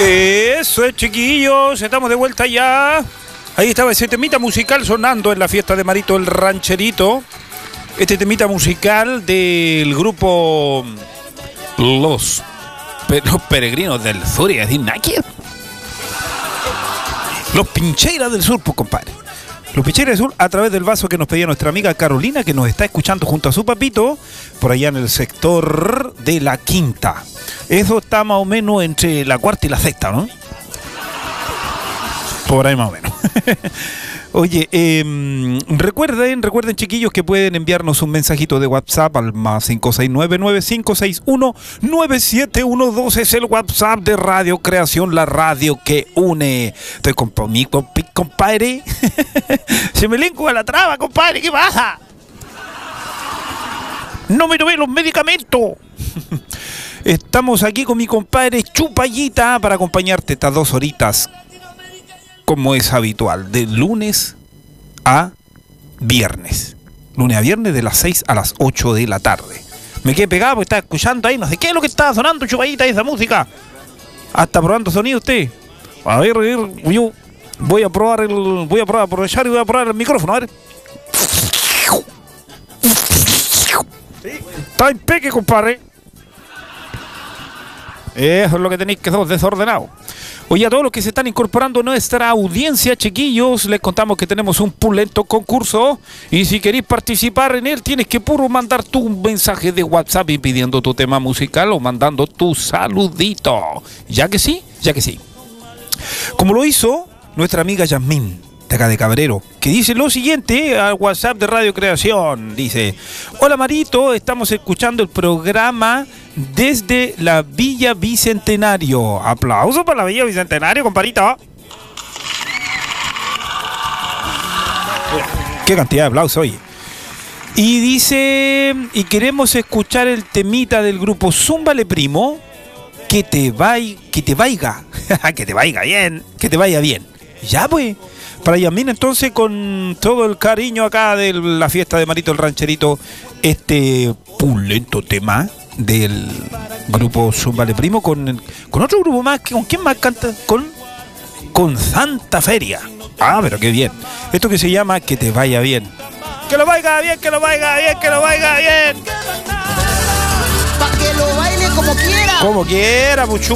Eso es, chiquillos, estamos de vuelta ya. Ahí estaba ese temita musical sonando en la fiesta de Marito el Rancherito. Este temita musical del grupo Los Peregrinos del Sur, y decir Nike. Los Pincheiras del Sur, pues, compadre. Los Pincheiras del Sur, a través del vaso que nos pedía nuestra amiga Carolina, que nos está escuchando junto a su papito, por allá en el sector de la Quinta. Eso está más o menos entre la cuarta y la sexta, ¿no? Por ahí más o menos. Oye, recuerden, chiquillos, que pueden enviarnos un mensajito de WhatsApp al más 569-9561-9712. Es el WhatsApp de Radio Creación, la radio que une. Estoy con mi compadre. Se me lengua la traba, compadre. ¿Qué pasa? No me tomé los medicamentos. Estamos aquí con mi compadre Chupayita para acompañarte estas 2 horitas, como es habitual, de lunes a viernes. Lunes a viernes de las 6 a las 8 de la tarde. Me quedé pegado porque estaba escuchando ahí, no sé qué es lo que estaba sonando, Chupayita, esa música. ¿Está probando sonido usted? A ver, yo voy a aprovechar y voy a probar el micrófono, a ver. Está en peque, compadre. Eso es lo que tenéis, que sos desordenado. Oye, a todos los que se están incorporando a nuestra audiencia, chiquillos, les contamos que tenemos un pulento concurso. Y si queréis participar en él, tienes que puro mandar tu mensaje de WhatsApp y pidiendo tu tema musical o mandando tu saludito. ¿Ya que sí? Ya que sí. Como lo hizo nuestra amiga Yasmín, de acá de Cabrero, que dice lo siguiente al WhatsApp de Radio Creación. Dice: hola Marito, estamos escuchando el programa desde la Villa Bicentenario. Aplauso para la Villa Bicentenario, compadrito. Qué cantidad de aplausos, oye. Y dice, y queremos escuchar el temita del grupo Zúmbale Primo, que te vaya bien, que te vaya bien. Ya pues, para Yasmín, entonces, con todo el cariño acá de la fiesta de Marito el Rancherito, este pulento tema del grupo Zúmbale Primo con otro grupo más. ¿Con quién más canta? Con Santa Feria. Ah, pero qué bien. Esto que se llama Que te vaya bien. Que lo vaya bien, que lo vaya bien, que lo vaya bien. Pa' que lo baile como quiera. Como quiera, mucho.